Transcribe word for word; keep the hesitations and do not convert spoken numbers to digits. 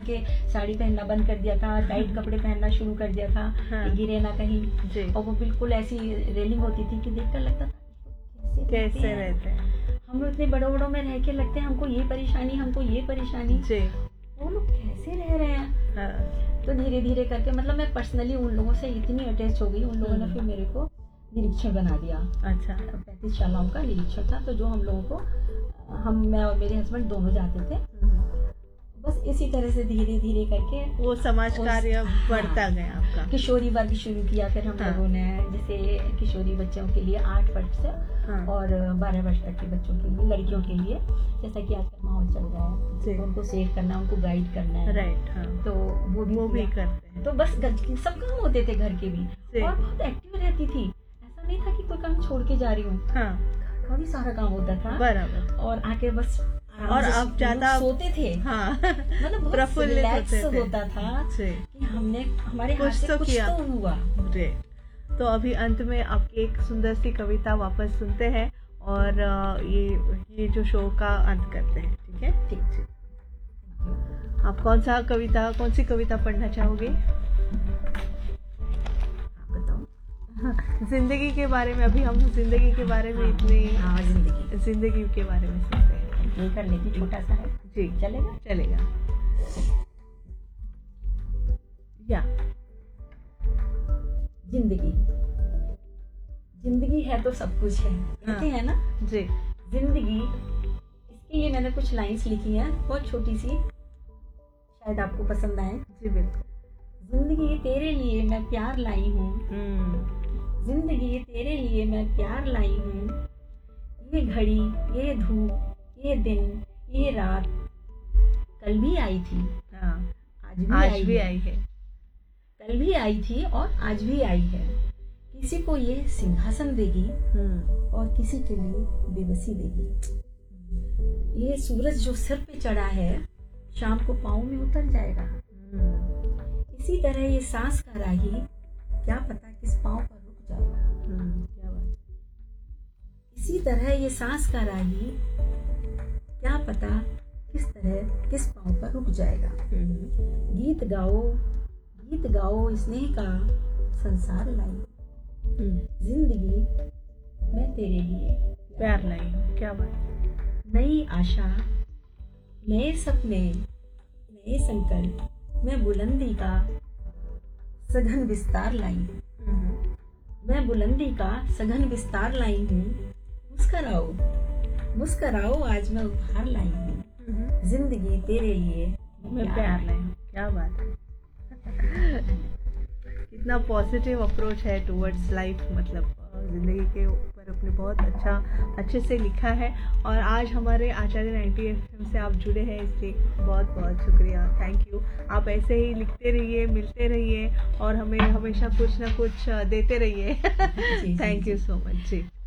के साड़ी पहनना बंद कर दिया था, टाइट कपड़े पहनना शुरू कर दिया था हाँ। कि गिरे ना कहीं। जी। और वो बिल्कुल ऐसी रेलिंग होती थी कि देखकर लगता था कैसे कैसे रहते हैं हम लोग, इतने बड़ों बड़ों में रह के लगते हैं हमको ये परेशानी, हमको ये परेशानी, जी। वो लोग कैसे रह रहे हैं। हाँ। तो धीरे धीरे करके मतलब मैं पर्सनली उन लोगों से इतनी अटैच हो गई, उन लोगों ने फिर मेरे को निरीक्षण बना दिया। अच्छा। पैंतीस शालाओं का निरीक्षण था, तो जो हम लोगों को, हम मैं और मेरे हस्बैंड दोनों जाते थे। बस इसी तरह से धीरे धीरे करके वो समाज कार्य बढ़ता हाँ, गया आपका। किशोरी वर्ग शुरू किया फिर हम हाँ। लोगों ने, जैसे किशोरी बच्चों के लिए आठ वर्ष से हाँ। और बारह वर्ष तक के बच्चों के लिए, लड़कियों के लिए, जैसा कि आजकल माहौल चल रहा है, तो उनको सेव करना, उनको गाइड करना है। राइट। हाँ। तो वो भी वो भी करते हैं। तो बस सब काम होते थे घर के भी, और बहुत एक्टिव रहती थी। ऐसा नहीं था कि कोई काम छोड़ के जा रही हूँ। हाँ। काफी सारा काम होता था। बराबर। और आके बस और आप ज्यादा सोते थे। हाँ। मतलब बहुत प्रफुल्लित रिलैक्स होते थे। होता था जी। कि हमने हमारे हाथ कुछ से तो कुछ किया। तो हुआ। जी। तो अभी अंत में आपकी एक सुंदर सी कविता वापस सुनते हैं और ये ये जो शो का अंत करते हैं, ठीक है? ठीक ठीक। आप कौन सा कविता कौन सी कविता पढ़ना चाहोगे? जिंदगी के बारे में। अभी हम जिंदगी के बारे में इतनी हाँ, जिंदगी जिंदगी के बारे में सुनते हैं। ये कर लेती, छोटा सा है। जी। चलेगा चलेगा। या जिंदगी जिंदगी है तो सब कुछ है, कहते हैं ना। जी। जिंदगी, इसके लिए मैंने कुछ लाइंस लिखी हैं, बहुत छोटी सी, शायद आपको पसंद आए। जी बिल्कुल। जिंदगी तेरे लिए मैं प्यार लाई हूँ, जिंदगी तेरे लिए मैं प्यार लाई हूँ। ये घड़ी, ये धूप, ये दिन, ये रात कल भी आई थी। हाँ। आज भी आज आई भी है। आई है। कल भी आई थी और आज भी आई है। किसी को ये सिंहासन देगी और किसी के लिए बेबसी देगी। ये सूरज जो सिर पे चढ़ा है शाम को पाँव में उतर जाएगा। इसी तरह ये सांस का राही क्या पता किस पाँव पर रुक जाएगा। क्या बात। इसी तरह ये सांस का राही क्या पता किस तरह किस पाँव पर रुक जाएगा। गीत गाओ गीत गाओ स्नेह का संसार लाई, जिंदगी मैं तेरे लिए प्यार लाई हूँ। क्या बात। नई आशा, नए सपने, नए संकल्प, मैं बुलंदी का सघन विस्तार लाई हूँ। मैं बुलंदी का सघन विस्तार लाई हूँ। मुस्कराओ मुस्कराओ आज मैं उपहार लाई हूँ। जिंदगी तेरे लिए मैं प्यार लाई हूँ। क्या बात है। कितना पॉजिटिव अप्रोच है टुवर्ड्स लाइफ, मतलब ज़िंदगी के ऊपर अपने बहुत अच्छा अच्छे से लिखा है। और आज हमारे आचार्य नाइंटी एफ एम से आप जुड़े हैं, इसलिए बहुत बहुत शुक्रिया, थैंक यू। आप ऐसे ही लिखते रहिए, मिलते रहिए और हमें हमेशा कुछ ना कुछ देते रहिए। Thank you so much. Ji.